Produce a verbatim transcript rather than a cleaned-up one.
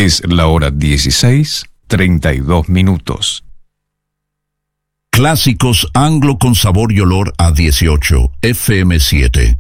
Es la hora dieciséis, treinta y dos minutos. Clásicos Anglo con sabor y olor a dieciocho, F M siete.